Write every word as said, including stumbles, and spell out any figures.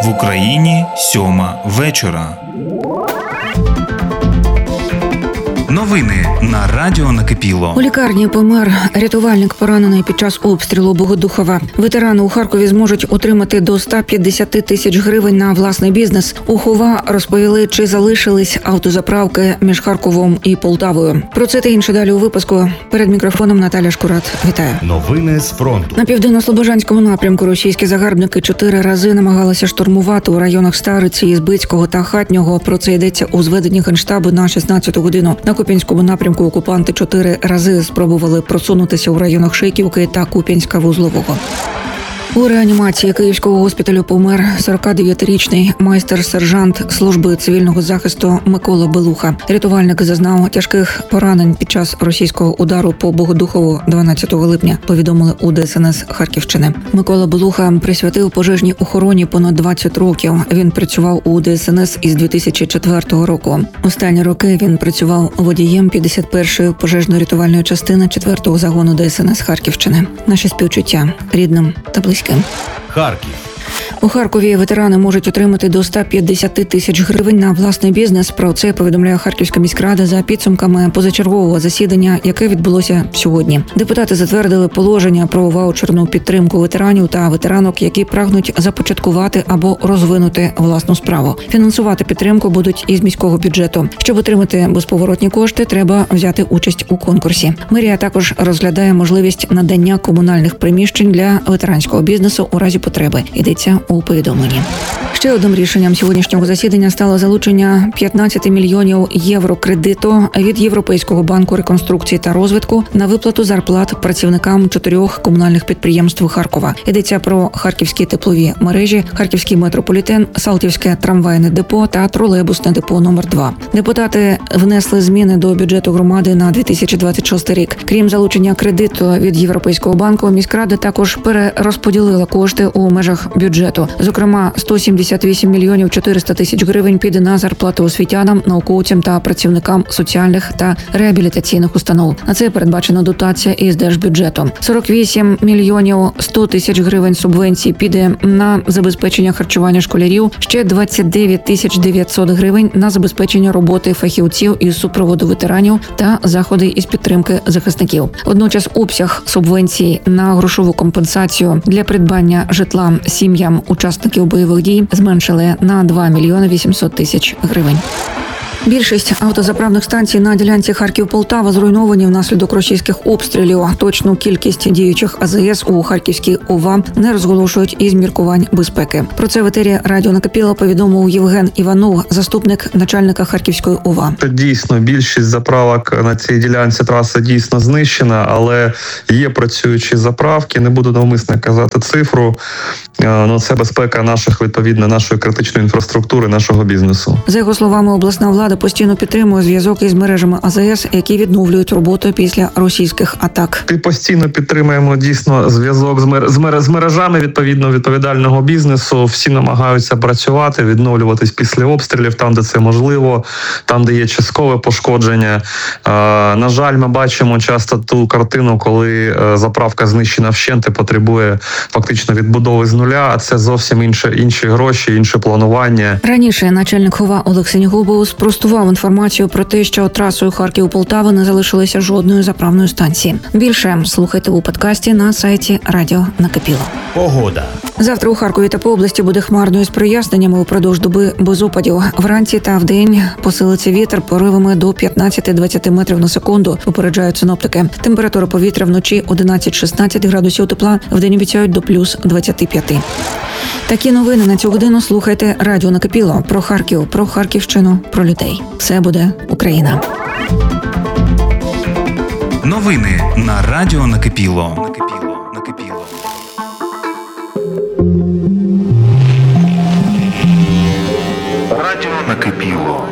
В Україні сьома вечора. Новини на радіо Накипіло. У лікарні помер рятувальник, поранений під час обстрілу Богодухова. Ветерани у Харкові зможуть отримати до ста п'ятдесят тисяч гривень на власний бізнес. У ХОВА розповіли, чи залишились автозаправки між Харковом і Полтавою. Про це та інше далі у випуску. Перед мікрофоном Наталя Шкурат. Вітаю. Новини з фронту. На південно-слобожанському напрямку російські загарбники чотири рази намагалися штурмувати у районах Стариці, Ізбицького та Хатнього. Про це йдеться у зведенні Генштабу на шістнадцяту годину. На Куп'янському напрямку окупанти чотири рази спробували просунутися у районах Шийківки та Куп'янська-Вузлового. У реанімації Київського госпіталю помер сорокадев'ятирічний майстер-сержант служби цивільного захисту Микола Белуха. Рятувальник зазнав тяжких поранень під час російського удару по Богодухову дванадцятого липня, повідомили у Д С Н С Харківщини. Микола Белуха присвятив пожежній охороні понад двадцять років. Він працював у Д С Н С із дві тисячі четвертого року. Останні роки він працював водієм п'ятдесят першої пожежно-рятувальної частини четвертого загону Д С Н С Харківщини. Наші співчуття рідним та близьким. Харків. У Харкові ветерани можуть отримати до ста п'ятдесят тисяч гривень на власний бізнес. Про це повідомляє Харківська міськрада за підсумками позачергового засідання, яке відбулося сьогодні. Депутати затвердили положення про ваучерну підтримку ветеранів та ветеранок, які прагнуть започаткувати або розвинути власну справу. Фінансувати підтримку будуть із міського бюджету. Щоб отримати безповоротні кошти, треба взяти участь у конкурсі. Мерія також розглядає можливість надання комунальних приміщень для ветеранського бізнесу у разі потреби. Йдеться у повідомленні. Ще одним рішенням сьогоднішнього засідання стало залучення п'ятнадцять мільйонів євро кредиту від Європейського банку реконструкції та розвитку на виплату зарплат працівникам чотирьох комунальних підприємств Харкова. Йдеться про харківські теплові мережі, Харківський метрополітен, Салтівське трамвайне депо та тролейбусне депо номер два. Депутати внесли зміни до бюджету громади на дві тисячі двадцять шостий рік. Крім залучення кредиту від Європейського банку, міськрада також перерозподілила кошти у межах бюджету. Зокрема, сто сімдесят вісім мільйонів чотириста тисяч гривень піде на зарплати освітянам, науковцям та працівникам соціальних та реабілітаційних установ. На це передбачена дотація із держбюджету. сорок вісім мільйонів сто тисяч гривень субвенцій піде на забезпечення харчування школярів, ще двадцять дев'ять тисяч дев'ятсот гривень на забезпечення роботи фахівців із супроводу ветеранів та заходи із підтримки захисників. Водночас обсяг субвенцій на грошову компенсацію для придбання житла сім'ям учасників бойових дій зменшили на два мільйони вісімсот тисяч гривень. Більшість автозаправних станцій на ділянці Харків-Полтава зруйновані внаслідок російських обстрілів. Точну кількість діючих А З С у Харківській О В А не розголошують із міркувань безпеки. Про це в етері радіо Накипіло повідомив Євген Іванов, заступник начальника Харківської О В А. Дійсно, більшість заправок на цій ділянці траси дійсно знищена, але є працюючі заправки. Не буду навмисно казати цифру. Ну, це безпека наших, відповідно, нашої критичної інфраструктури, нашого бізнесу. За його словами, обласна влада постійно підтримує зв'язок із мережами А З С, які відновлюють роботу після російських атак. Ти постійно підтримуємо дійсно зв'язок з, мер... з, мер... з мережами відповідно відповідального бізнесу. Всі намагаються працювати, відновлюватись після обстрілів, там, де це можливо, там, де є часткове пошкодження. Е, на жаль, ми бачимо часто ту картину, коли е, заправка знищена вщент і потребує фактично відбудови з нуля. А це зовсім інше, інші гроші, інше планування. Раніше начальник ХОВА Олег Сенігубов спростував інформацію про те, що трасою Харків-Полтава не залишилося жодної заправної станції. Більше слухайте у подкасті на сайті Радіо Накипіло. Погода. Завтра у Харкові та по області буде хмарно із проясненнями, упродовж доби без опадів. Вранці та вдень посилиться вітер поривами до п'ятнадцять-двадцять метрів на секунду, попереджають синоптики. Температура повітря вночі одинадцять-шістнадцять градусів тепла, вдень обіцяють до плюс двадцять п'ять. Такі новини на цю годину слухайте Радіо Накипіло. Про Харків, про Харківщину, про людей. Все буде Україна. Новини на радіо Накипіло. Накипіло. Накипіло. Радіо Накипіло.